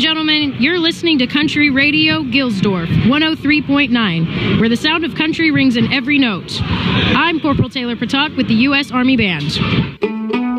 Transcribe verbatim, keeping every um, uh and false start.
gentlemen, you're listening to Country Radio Gilsdorf, one oh three point nine, where the sound of country rings in every note. I'm Corporal Taylor Patak with the U S Army Band.